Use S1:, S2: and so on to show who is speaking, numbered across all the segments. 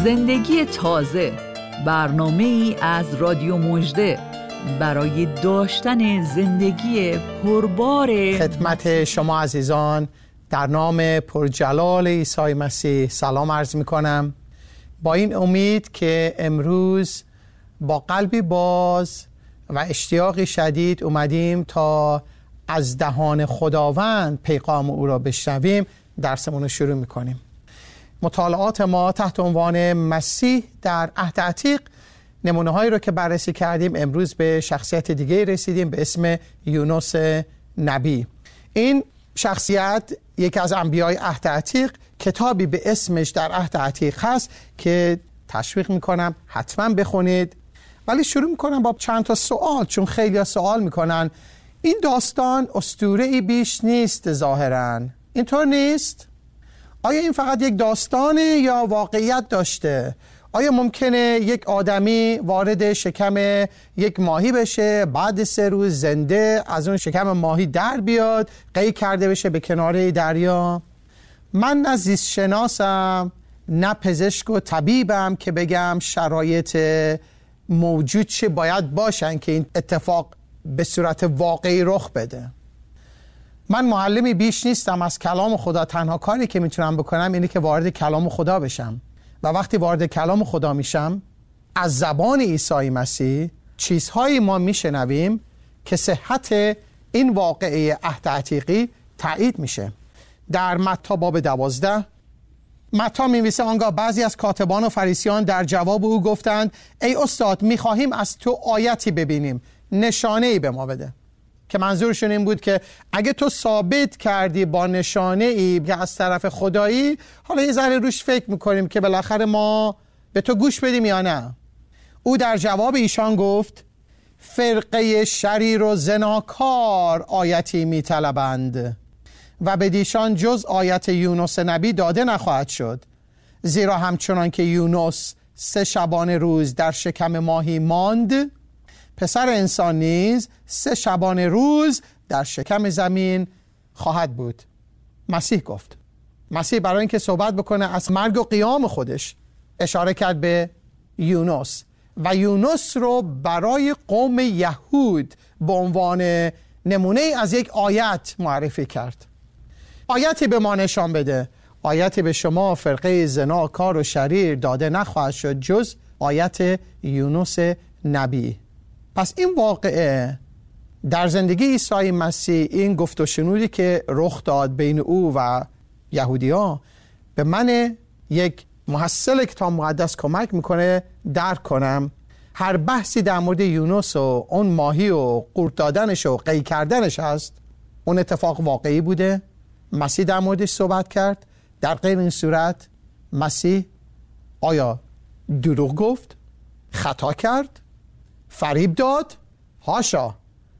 S1: زندگی تازه، برنامه‌ای از رادیو مژده برای داشتن زندگی پربار.
S2: خدمت شما عزیزان در نام پرجلال عیسی مسیح سلام عرض می‌کنم، با این امید که امروز با قلبی باز و اشتیاقی شدید اومدیم تا از دهان خداوند پیغام او را بشنویم. درسمون رو شروع می‌کنیم. مطالعات ما تحت عنوان مسیح در عهد عتیق، نمونه هایی رو که بررسی کردیم، امروز به شخصیت دیگه رسیدیم به اسم یونس نبی. این شخصیت یکی از انبیای عهد عتیق، کتابی به اسمش در عهد عتیق هست که تشویق میکنم حتما بخونید. ولی شروع میکنم با چند تا سوال، چون خیلی سوال میکنن این داستان اسطوره‌ای بیش نیست ظاهراً، اینطور نیست؟ آیا این فقط یک داستانه یا واقعیت داشته؟ آیا ممکنه یک آدمی وارد شکم یک ماهی بشه، بعد 3 روز زنده از اون شکم ماهی در بیاد، قید کرده بشه به کناره دریا؟ من نه زیست شناسم نه پزشک و طبیبم که بگم شرایط موجود چه باید باشن که این اتفاق به صورت واقعی رخ بده. من معلمی بیش نیستم از کلام خدا. تنها کاری که میتونم بکنم اینه که وارد کلام خدا بشم و وقتی وارد کلام خدا میشم، از زبان عیسی مسیح چیزهایی ما میشنویم که صحت این واقعه عهد عتیقی تایید میشه. در متی باب 12 متی می‌نویسه آنگاه بعضی از کاتبان و فریسیان در جواب او گفتند ای استاد، میخواهیم از تو آیتی ببینیم، نشانه‌ای به ما بده. که منظورشون این بود که اگه تو ثابت کردی با نشانه‌ای که از طرف خدایی، حالا یه ذره روش فکر میکنیم که بالاخره ما به تو گوش بدیم یا نه. او در جواب ایشان گفت فرقه شریر و زناکار آیتی میطلبند و به دیشان جز آیت یونس نبی داده نخواهد شد، زیرا همچنان که یونس 3 شبانه روز در شکم ماهی ماند، پسر انسان نیز 3 شبانه روز در شکم زمین خواهد بود. مسیح گفت. مسیح برای اینکه صحبت بکنه از مرگ و قیام خودش اشاره کرد به یونس و یونس رو برای قوم یهود به عنوان نمونه از یک آیت معرفی کرد. آیتی به ما نشان بده. آیتی به شما فرقه زنا کار و شریر داده نخواهد شد جز آیت یونس نبی. پس این واقعه در زندگی عیسی مسیح، این گفت و شنودی که رخ داد بین او و یهودی‌ها، به من یک محصل کتاب مقدس کمک میکنه درک کنم هر بحثی در مورد یونس و اون ماهی و قورت دادنش و قید کردنش هست، اون اتفاق واقعی بوده، مسیح در موردش صحبت کرد. در غیر این صورت مسیح آیا دروغ گفت، خطا کرد، فریب داد؟ هاشا،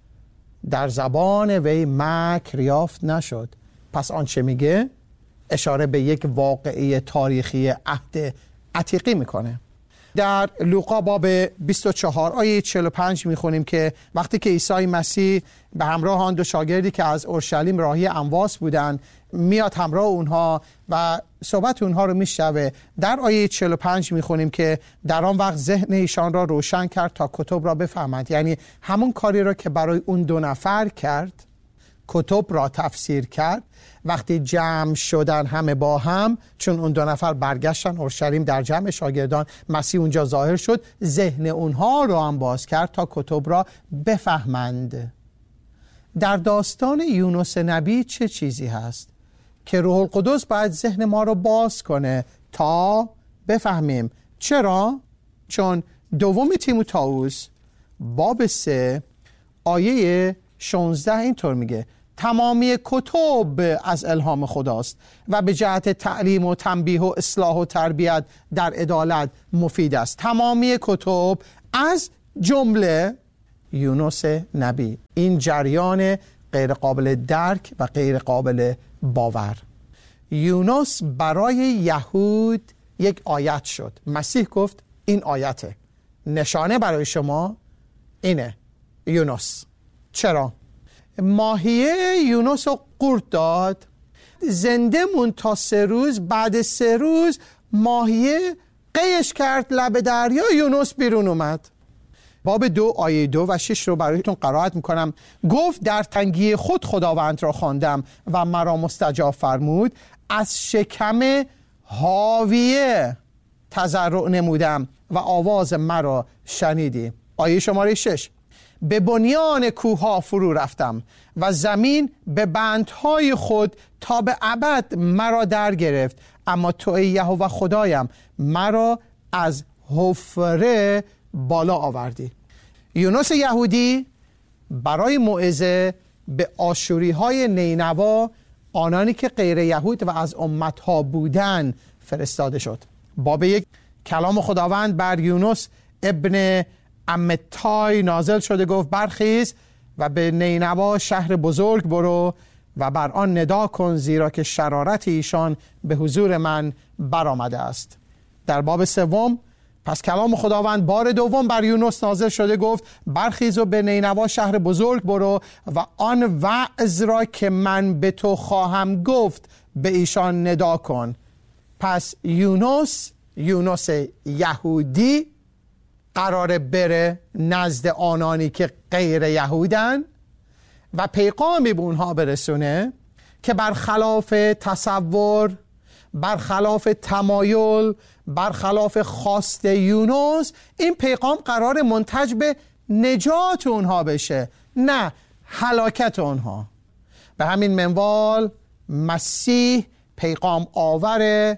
S2: در زبان وی مکر یافت نشد. پس آنچه میگه اشاره به یک واقعه تاریخی عهد عتیقی میکنه. در لوقا باب 24 آیه 45 میخونیم که وقتی که عیسی مسیح به همراه آن 2 شاگردی که از اورشلیم راهی امواس بودن میاد همراه اونها و صحبت اونها رو میشنوه. در آیه 45 میخونیم که در آن وقت ذهن ایشان را روشن کرد تا کتب را بفهمند. یعنی همون کاری را که برای اون 2 نفر کرد، کتب را تفسیر کرد. وقتی جمع شدن همه با هم، چون اون 2 نفر برگشتن اورشلیم در جمع شاگردان، مسیح اونجا ظاهر شد، ذهن اونها را هم باز کرد تا کتب را بفهمند. در داستان یونس نبی چه چیزی هست که روح القدس باید ذهن ما رو باز کنه تا بفهمیم؟ چرا؟ چون 2 تیموتائوس باب 3 آیه 16 اینطور میگه تمامی کتب از الهام خداست و به جهت تعلیم و تنبیه و اصلاح و تربیت در عدالت مفید است. تمامی کتب از جمله یونس نبی. این جریان غیر قابل درک و غیر قابل باور. یونس برای یهود یک آیت شد. مسیح گفت این آیته، نشانه برای شما اینه یونس. چرا؟ ماهیه یونس رو قورت داد، زنده مون تا 3 روز، بعد 3 روز ماهیه قیش کرد لب دریا، یونس بیرون اومد. باب 2 آیه 2 و 6 رو برایتون قرائت میکنم. گفت در تنگی خود خداوند را خواندم و مرا مستجاب فرمود، از شکم هاویه تضرع نمودم و آواز مرا شنیدی. آیه شماره 6 به بنیان کوه فرو رفتم و زمین به بندهای خود تا به ابد مرا در گرفت، اما تو ای یهوه خدایم مرا از حفره بالا آوردی. یونس یهودی برای موعظه به آشوری های نینوا، آنانی که غیر یهود و از امتها بودن، فرستاده شد. باب 1 کلام خداوند بر یونس ابن امتای نازل شده، گفت برخیز و به نینوا شهر بزرگ برو و بر آن ندا کن، زیرا که شرارت ایشان به حضور من برآمده است. در باب 3 پس کلام خداوند بار دوم بر یونس نازل شده، گفت برخیز و به نینوا شهر بزرگ برو و آن وعظ را که من به تو خواهم گفت به ایشان ندا کن. پس یونس یهودی قراره بره نزد آنانی که غیر یهودن و پیغامی به اونها برسونه که برخلاف تصور، برخلاف تمایل، برخلاف خواست یونس، این پیغام قرار منتج به نجات اونها بشه، نه هلاکت اونها. به همین منوال مسیح پیغام آور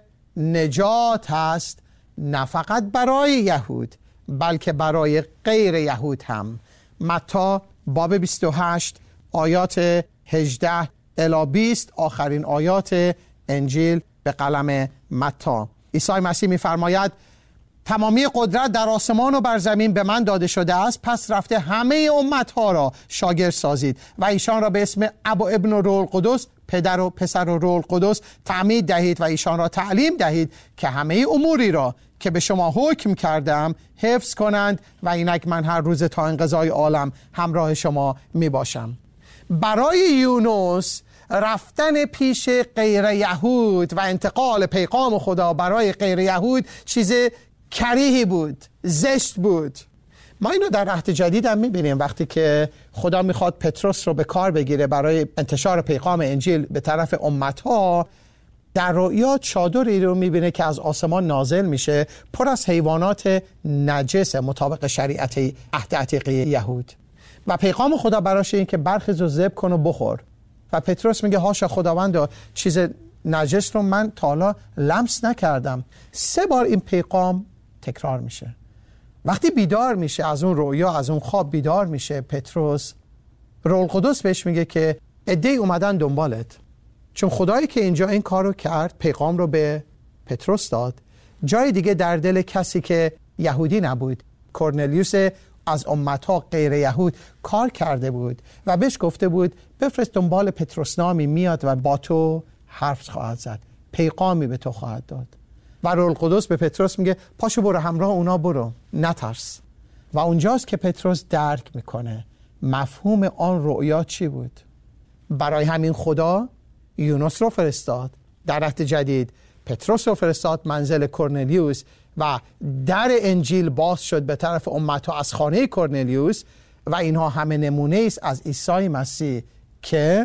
S2: نجات هست، نه فقط برای یهود بلکه برای غیر یهود هم. متی باب 28 آیات 18 الی 20 آخرین آیات انجیل به قلم متی. عیسی مسیح می‌فرماید تمامی قدرت در آسمان و بر زمین به من داده شده است، پس رفته همه امتها را شاگرد سازید و ایشان را به اسم اب و ابن و روح القدس، پدر و پسر و روح القدس تعمید دهید و ایشان را تعلیم دهید که همه اموری را که به شما حکم کردم حفظ کنند و اینک من هر روز تا انقضای عالم همراه شما می باشم. برای یونس رفتن پیش غیر یهود و انتقال پیغام خدا برای غیر یهود چیز کریهی بود، زشت بود. ما اینو در عهد جدید هم میبینیم، وقتی که خدا میخواد پتروس رو به کار بگیره برای انتشار پیغام انجیل به طرف امتها، در رؤیا چادری رو میبینه که از آسمان نازل میشه، پر از حیوانات نجس مطابق شریعت عهد عتیق یهود، و پیغام خدا براش این که برخیز و ذبح کن و بخور. و پتروس میگه هاشا خداوند، چیز نجس رو من تا حالا لمس نکردم. 3 بار این پیغام تکرار میشه. وقتی بیدار میشه از اون رؤیا، از اون خواب بیدار میشه پتروس، روح القدس بهش میگه که عده‌ای اومدن دنبالت. چون خدایی که اینجا این کارو کرد، پیغام رو به پتروس داد، جای دیگه در دل کسی که یهودی نبود، کرنلیوس از امتها غیر یهود کار کرده بود و بهش گفته بود بفرست دنبال پتروس نامی میاد و با تو حرف خواهد زد، پیغامی به تو خواهد داد. و روح القدس به پتروس میگه پاشو برو همراه اونا برو، نترس. و اونجاست که پتروس درک میکنه مفهوم آن رؤیا چی بود. برای همین خدا یونس رو فرستاد در عهد جدید، پتروس رو فرستاد منزل کرنلیوس و در انجیل باز شد به طرف امتها از خانه کرنلیوس. و اینها همه نمونه است از عیسی مسیح که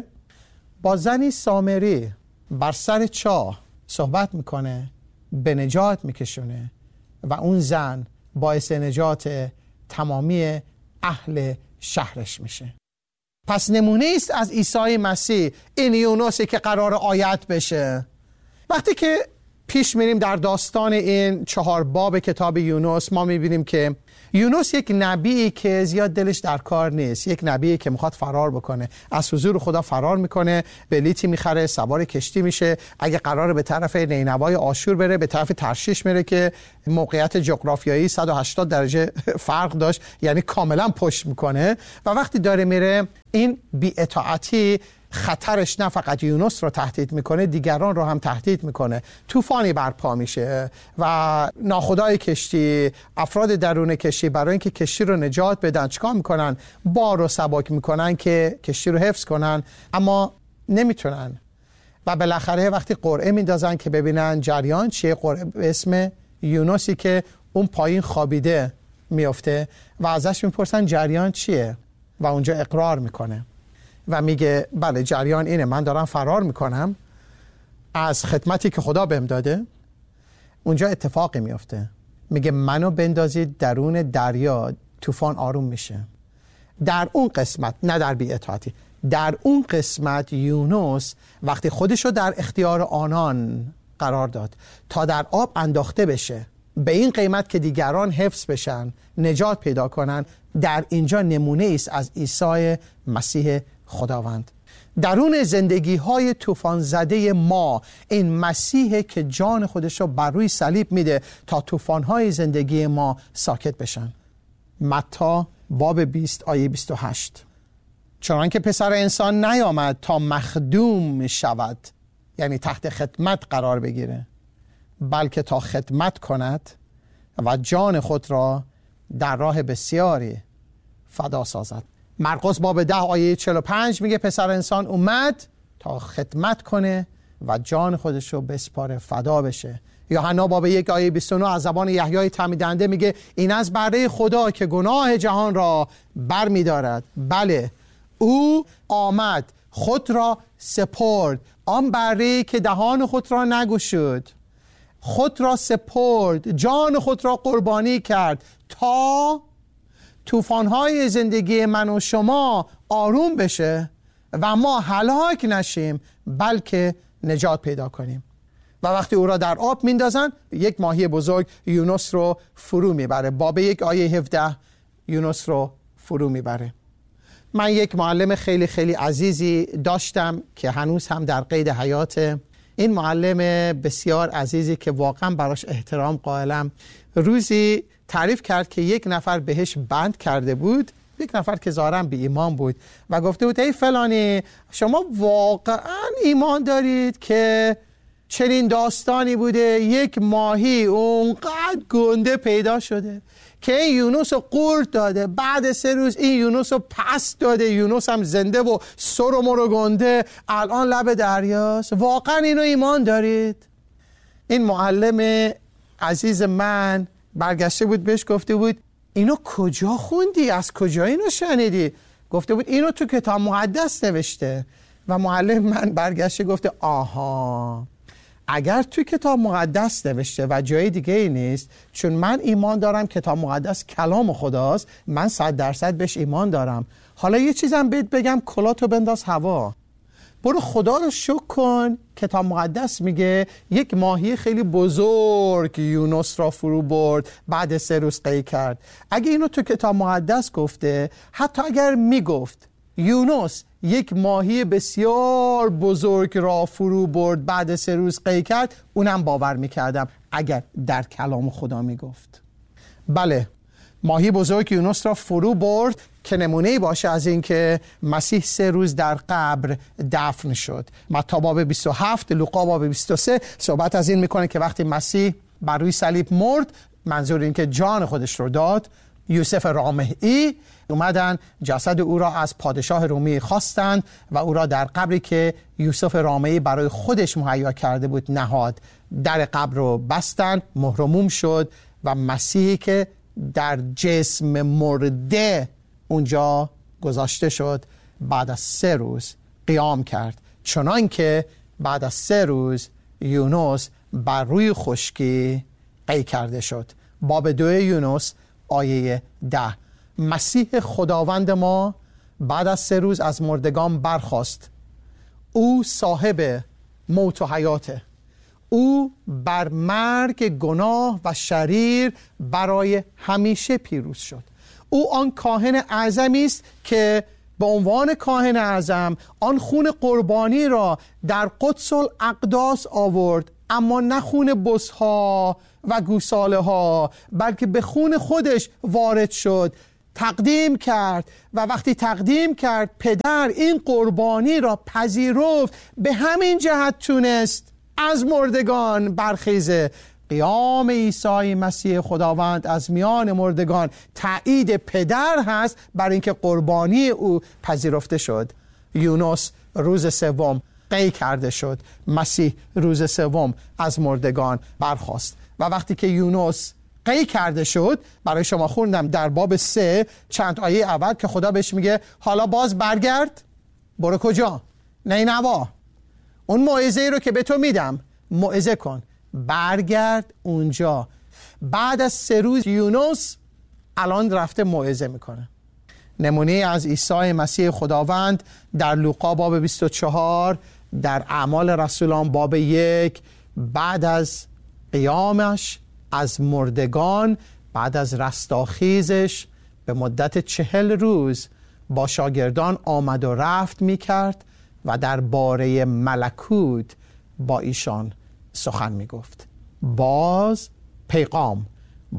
S2: با زنی سامری بر سر چاه صحبت میکنه، به نجات میکشونه و اون زن باعث نجات تمامی اهل شهرش میشه. پس نمونه است از عیسی مسیح این یونسی که قرار آیت بشه. وقتی که پیش میریم در داستان این 4 باب کتاب یونس، ما میبینیم که یونس یک نبیی که زیاد دلش در کار نیست، یک نبیی که میخواد فرار بکنه، از حضور خدا فرار میکنه، بلیتی میخره، سوار کشتی میشه، اگه قراره به طرف نینوای آشور بره، به طرف ترشیش میره که موقعیت جغرافیایی 180 درجه فرق داشت، یعنی کاملا پشت میکنه. و وقتی داره میره، این بی‌اطاعتی خطرش نه فقط یونس رو تهدید میکنه، دیگران رو هم تهدید میکنه. طوفانی برپا میشه و ناخدای کشتی، افراد درون کشتی برای اینکه کشتی رو نجات بدن چیکار میکنن؟ بار رو سبک میکنن که کشتی رو حفظ کنن، اما نمیتونن. و بالاخره وقتی قرعه میندازن که ببینن جریان چیه، قرعه به اسم یونوسی که اون پایین خوابیده میفته و ازش میپرسن جریان چیه و اونجا اقرار میکنه و میگه بله جریان اینه، من دارم فرار میکنم از خدمتی که خدا بهم داده. اونجا اتفاقی میفته، میگه منو بندازید درون دریا، طوفان آروم میشه. در اون قسمت، نه در بی‌اطاعتی، در اون قسمت یونس وقتی خودشو در اختیار آنان قرار داد تا در آب انداخته بشه به این قیمت که دیگران حفظ بشن، نجات پیدا کنن، در اینجا نمونه است از عیسی مسیح خداوند. درون زندگی های طوفان زده ما این مسیح که جان خودش رو بر روی صلیب میده تا طوفان های زندگی ما ساکت بشن. متی باب 20 آیه 28. چنانکه پسر انسان نیامد تا مخدوم شود، یعنی تحت خدمت قرار بگیره، بلکه تا خدمت کند و جان خود را در راه بسیاری فدا سازد. مرقس باب 10 آیه 45 میگه پسر انسان اومد تا خدمت کنه و جان خودش رو بسپاره، فدا بشه. یوحنا باب 1 آیه 29 از زبان یحیای تعمیدنده میگه این از بره خدا که گناه جهان را بر می‌دارد. بله، او آمد، خود را سپرد، آن بره که دهان خود را نگشود، خود را سپرد، جان خود را قربانی کرد تا طوفان‌های زندگی من و شما آروم بشه و ما هلاک نشیم بلکه نجات پیدا کنیم. و وقتی او را در آب میندازن، یک ماهی بزرگ یونس رو فرو میبره. باب 1 آیه 17 یونس رو فرو میبره. من یک معلم خیلی خیلی عزیزی داشتم که هنوز هم در قید حیاته. این معلم بسیار عزیزی که واقعا براش احترام قائلم، روزی تعریف کرد که یک نفر بهش بند کرده بود، یک نفر که ظاهراً بی ایمان بود و گفته بود ای فلانی، شما واقعا ایمان دارید که چنین داستانی بوده یک ماهی اونقدر گنده پیدا شده که این یونس رو قورت داده، بعد 3 روز این یونس رو پس داده، یونس هم زنده و سر و مر گنده الان لب دریاست، واقعا اینو ایمان دارید؟ این معلم عزیز من برگشته بود بهش گفته بود اینو کجا خوندی؟ از کجا اینو شنیدی؟ گفته بود اینو تو کتاب مقدس نوشته. و معلم من برگشته گفته آها، اگر توی کتاب مقدس نوشته و جای دیگه ای نیست، چون من ایمان دارم کتاب مقدس کلام خداست، من 100% بهش ایمان دارم. حالا یه چیزم بهت بگم، کلاتو بنداز هوا، برو خدا رو شکر کن. کتاب مقدس میگه یک ماهی خیلی بزرگ یونس را فرو برد، بعد 3 روز قی کرد. اگه اینو تو کتاب مقدس گفته، حتی اگر میگفت یونس یک ماهی بسیار بزرگ را فرو برد بعد 3 روز قی کرد، اونم باور میکردم اگر در کلام خدا میگفت. بله، ماهی بزرگ یونس را فرو برد که نمونه‌ای باشه از این که مسیح 3 روز در قبر دفن شد. متی باب 27، لوقا باب 23 صحبت از این میکنه که وقتی مسیح بر روی صلیب مرد، منظور این که جان خودش رو داد، یوسف رامحی اومدن جسد او را از پادشاه رومی خواستند و او را در قبری که یوسف رامحی برای خودش مهیا کرده بود نهاد. در قبر رو بستند، مهر و موم شد و مسیحی که در جسم مرده اونجا گذاشته شد بعد از 3 روز قیام کرد، چنان که بعد از 3 روز یونس بر روی خشکی قی کرده شد. باب 2 یونس آیه 10. مسیح خداوند ما بعد از 3 روز از مردگان برخاست. او صاحب موت و حیاته. او بر مرگ گناه و شریر برای همیشه پیروز شد. او آن کاهن اعظمی است که به عنوان کاهن اعظم آن خون قربانی را در قدس الاقداس آورد، اما نه خون بزها و گوساله ها، بلکه به خون خودش وارد شد، تقدیم کرد و وقتی تقدیم کرد پدر این قربانی را پذیرفت، به همین جهت تونست از مردگان برخیزه. قیام عیسی مسیح خداوند از میان مردگان تایید پدر هست بر اینکه قربانی او پذیرفته شد. یونس روز 3 قی کرده شد، مسیح روز 3 از مردگان برخاست. و وقتی که یونس قی کرده شد، برای شما خوندم در باب 3 چند آیه اول که خدا بهش میگه حالا باز برگرد، برو کجا؟ نینوا. اون موعظه رو که به تو میدم موعظه کن، برگرد اونجا. بعد از 3 روز یونس الان رفته موعظه میکنه. نمونه از عیسی مسیح خداوند در لوقا باب 24، در اعمال رسولان باب 1، بعد از قیامش از مردگان، بعد از رستاخیزش به مدت 40 روز با شاگردان آمد و رفت میکرد و در باره ملکوت با ایشان سخن میگفت. باز پیغام،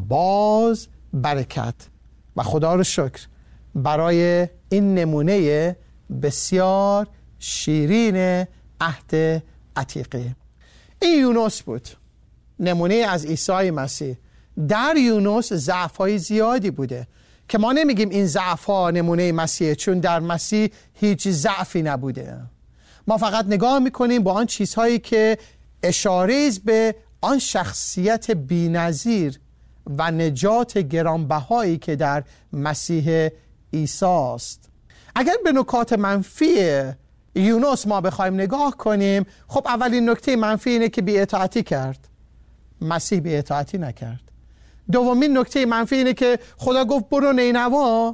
S2: باز برکت. و خدا رو شکر برای این نمونه بسیار شیرین عهد عتیقه. این یونس بود، نمونه از عیسی مسیح. در یونس ضعف‌های زیادی بوده که ما نمیگیم این ضعف‌ها نمونه مسیحه، چون در مسیح هیچ ضعفی نبوده. ما فقط نگاه میکنیم با آن چیزهایی که اشاره به آن شخصیت بی‌نظیر و نجات گرانبهایی که در مسیح عیسی است. اگر به نکات منفی یونس ما بخوایم نگاه کنیم، خب اولین نکته منفی اینه که بی‌اطاعتی کرد. مسیح بی‌اطاعتی نکرد. دومین نکته منفی اینه که خدا گفت برو نینوا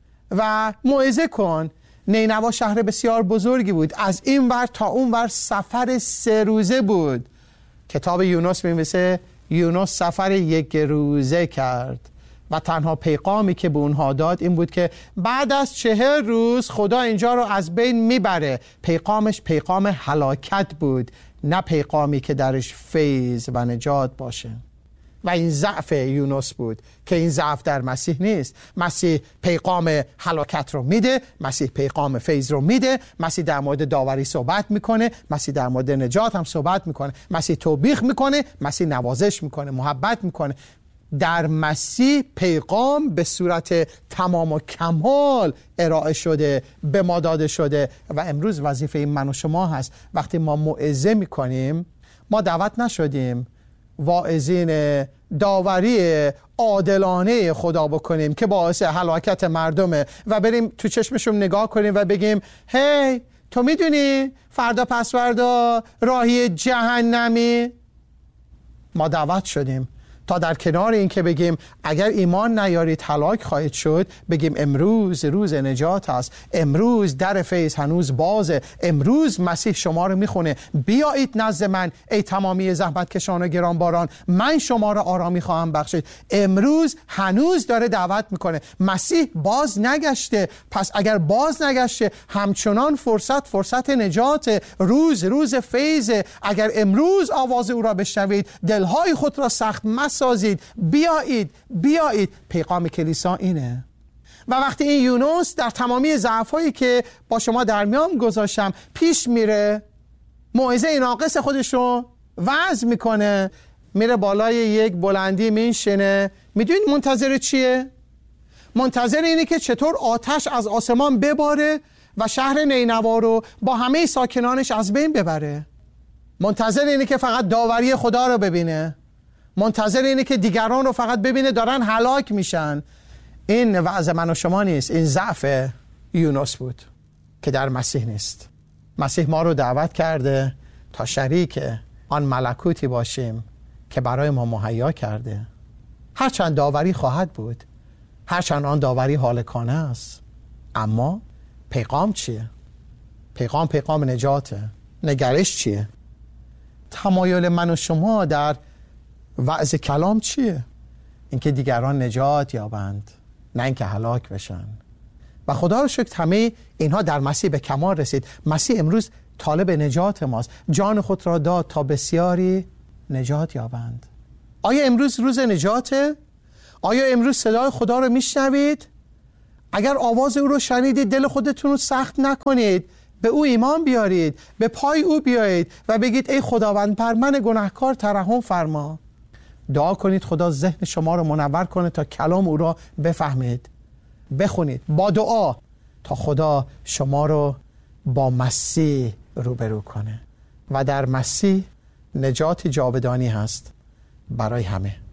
S2: و موعظه کن. نینوا شهر بسیار بزرگی بود، از این ور تا اون ور سفر 3 روزه بود. کتاب یونس می‌نویسه یونس سفر 1 روزه کرد و تنها پیغامی که به اونها داد این بود که بعد از 40 روز خدا اینجا رو از بین میبره. پیغامش پیغام هلاکت بود، نه پیغامی که درش فیض و نجات باشه. و این ضعف یونس بود که این ضعف در مسیح نیست. مسیح پیغام هلاکت رو میده، مسیح پیغام فیض رو میده، مسیح در مورد داوری صحبت میکنه، مسیح در مورد نجات هم صحبت میکنه، مسیح توبیخ میکنه، مسیح نوازش میکنه، محبت میکنه. در مسیح پیغام به صورت تمام و کمال ارائه شده، به ما داده شده. و امروز وظیفه من و شما هست وقتی ما موعظه میکنیم، ما دعوت نشدیم واعظین داوری عادلانه خدا بکنیم که باعث هلاکت مردمه و بریم تو چشمشون نگاه کنیم و بگیم هی تو میدونی فردا پس فردا راهی جهنمی. ما دعوت شدیم تا در کنار این که بگیم اگر ایمان نیارید هلاک خواهید شد، بگیم امروز روز نجات است، امروز در فیض هنوز بازه، امروز مسیح شما رو میخونه، بیایید نزد من ای تمامی زحمتکشان و گرانباران، من شما رو آرامی خواهم بخشید. امروز هنوز داره دعوت میکنه. مسیح باز نگشته، پس اگر باز نگشته همچنان فرصت نجات، روز فیض. اگر امروز آواز او را بشنوید، دلهای خود را سخت سازید، بیایید. پیغام کلیسا اینه. و وقتی این یونس در تمامی ضعفایی که با شما در میان گذاشتم پیش میره، موعظه ناقص خودش رو وعظ میکنه، میره بالای یک بلندی میشینه. میدونید منتظر چیه؟ منتظر اینه که چطور آتش از آسمان بباره و شهر نینوا رو با همه ساکنانش از بین ببره. منتظر اینه که فقط داوری خدا رو ببینه. منتظر اینه که دیگران رو فقط ببینه دارن هلاک میشن. این وعظ من و شما نیست، این ضعف یونس بود که در مسیح نیست. مسیح ما رو دعوت کرده تا شریک آن ملکوتی باشیم که برای ما مهیا کرده. هرچند داوری خواهد بود، هرچند آن داوری هالکانه است، اما پیغام چیه؟ پیغام نجاته. نگرش چیه؟ تمایل من و شما در وعظ کلام چیه؟ اینکه دیگران نجات یابند، نه اینکه هلاک بشن. و خدا رو شکر همه اینها در مسیح به کمال رسید. مسیح امروز طالب نجات ماست، جان خود را داد تا بسیاری نجات یابند. آیا امروز روز نجاته؟ آیا امروز صدای خدا رو میشنوید؟ اگر آواز او رو شنیدید، دل خودتون رو سخت نکنید، به او ایمان بیارید، به پای او بیایید و بگید ای خداوند بر من گناهکار ترحم فرما. دعا کنید خدا ذهن شما رو منور کنه تا کلام او را بفهمید. بخونید با دعا تا خدا شما رو با مسیح روبرو کنه. و در مسیح نجات جاودانی هست، برای همه.